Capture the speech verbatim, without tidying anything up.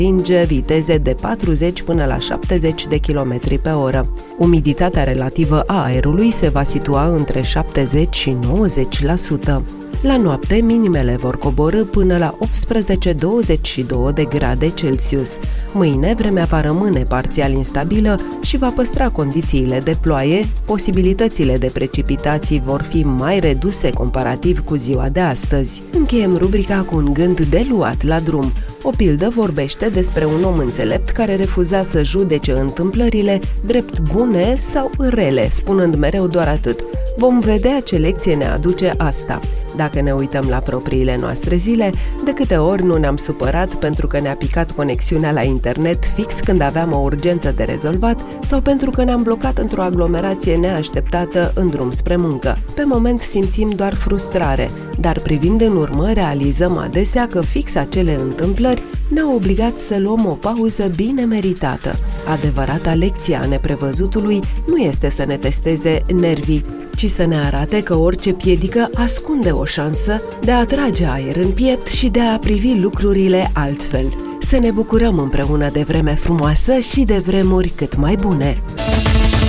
atinge viteze de patruzeci până la șaptezeci de kilometri pe oră. Umiditatea relativă a aerului se va situa între șaptezeci și nouăzeci la sută. La noapte, minimele vor coborî până la optsprezece douăzeci și doi de grade Celsius. Mâine, vremea va rămâne parțial instabilă și va păstra condițiile de ploaie, posibilitățile de precipitații vor fi mai reduse comparativ cu ziua de astăzi. Încheiem rubrica cu un gând de luat la drum. O pildă vorbește despre un om înțelept care refuza să judece întâmplările drept bune sau rele, spunând mereu doar atât: vom vedea ce lecție ne aduce asta. Dacă ne uităm la propriile noastre zile, de câte ori nu ne-am supărat pentru că ne-a picat conexiunea la internet fix când aveam o urgență de rezolvat sau pentru că ne-am blocat într-o aglomerație neașteptată în drum spre muncă. Pe moment simțim doar frustrare, dar privind în urmă realizăm adesea că fix acele întâmplări ne-au obligat să luăm o pauză bine meritată. Adevărata lecție a neprevăzutului nu este să ne testeze nervii, ci să ne arate că orice piedică ascunde o șansă de a trage aer în piept și de a privi lucrurile altfel. Să ne bucurăm împreună de vreme frumoasă și de vremuri cât mai bune!